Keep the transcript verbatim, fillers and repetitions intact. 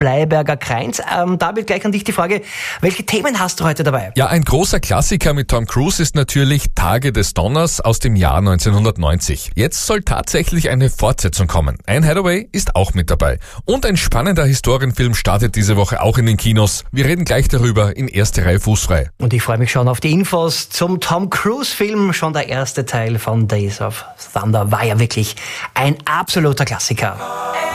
Bleiberger Kreins. Ähm, David, gleich an dich die Frage, welche Themen hast du heute dabei? Ja, ein großer Klassiker mit Tom Cruise ist natürlich Tage des Donners aus dem Jahr neunzehnhundertneunzig. Jetzt soll tatsächlich eine Fortsetzung kommen. Anne Hathaway ist auch mit dabei. Und ein spannender Historienfilm startet diese Woche auch in den Kinos. Wir reden gleich darüber in erste Reihe fußfrei. Und ich freue mich schon auf die Infos zum Tom Cruise-Film. Schon der erste Teil von Days of Thunder war ja wirklich ein absoluter Klassiker.